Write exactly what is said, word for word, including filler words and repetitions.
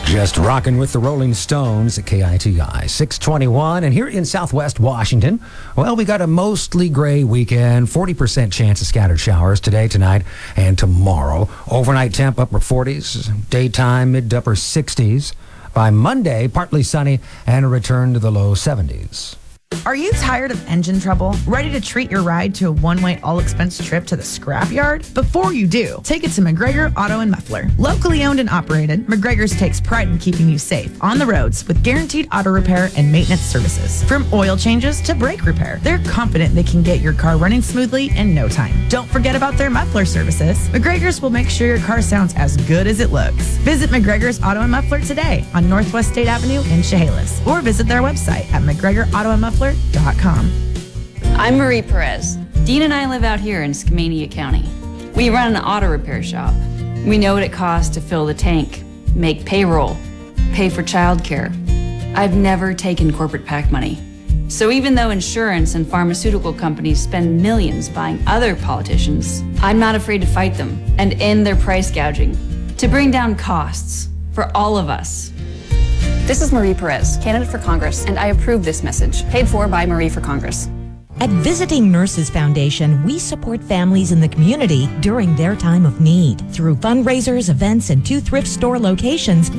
Just rocking with the Rolling Stones at K I T I. six twenty-one, and here in Southwest Washington, well, we got a mostly gray weekend, forty percent chance of scattered showers today, tonight, and tomorrow. Overnight temp upper forties, daytime mid to upper sixties. By Monday, partly sunny and a return to the low seventies. Are you tired of engine trouble? Ready to treat your ride to a one-way all-expense trip to the scrapyard? Before you do, take it to McGregor Auto and Muffler. Locally owned and operated, McGregor's takes pride in keeping you safe on the roads with guaranteed auto repair and maintenance services. From oil changes to brake repair, they're confident they can get your car running smoothly in no time. Don't forget about their muffler services. McGregor's will make sure your car sounds as good as it looks. Visit McGregor's Auto and Muffler today on Northwest State Avenue in Chehalis, or visit their website at mcgregor auto and muffler dot com. I'm Marie Perez. Dean and I live out here in Skamania County. We run an auto repair shop. We know what it costs to fill the tank, make payroll, pay for childcare. I've never taken corporate PAC money. So even though insurance and pharmaceutical companies spend millions buying other politicians, I'm not afraid to fight them and end their price gouging to bring down costs for all of us. This is Marie Perez, candidate for Congress, and I approve this message, paid for by Marie for Congress. At Visiting Nurses Foundation, we support families in the community during their time of need. Through fundraisers, events, and two thrift store locations,